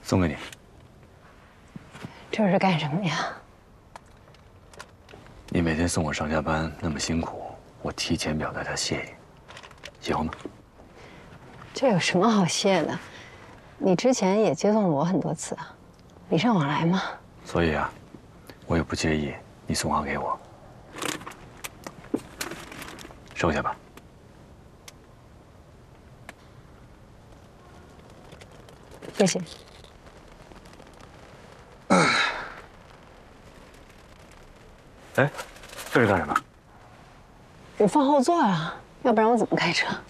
送给你。 这是干什么的呀？ 你每天送我上下班那么辛苦，我提前表达下谢意，喜欢吗？ 这有什么好谢的？你之前也接送了我很多次啊，礼尚往来嘛。 所以啊，我也不介意你送花给我，收下吧。 谢谢。 哎，这是干什么？ 我放后座啊，要不然我怎么开车？